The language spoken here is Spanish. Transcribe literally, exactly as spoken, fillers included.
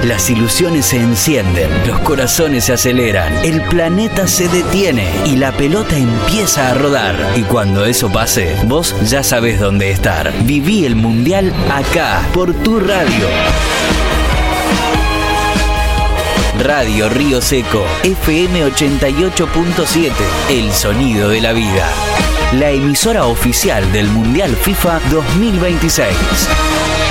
Las ilusiones se encienden, los corazones se aceleran, el planeta se detiene y la pelota empieza a rodar. Y cuando eso pase, vos ya sabés dónde estar. Viví el Mundial acá, por tu radio. Radio Río Seco, F M ochenta y ocho punto siete, el sonido de la vida. La emisora oficial del Mundial FIFA dos mil veintiséis.